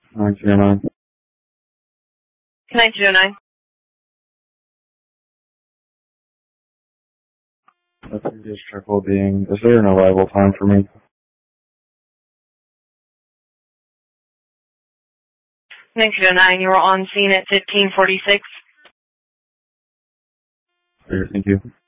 909. 1909. The previous check will being, is there an arrival time for me? 1909, you were on scene at 1546. Thank you.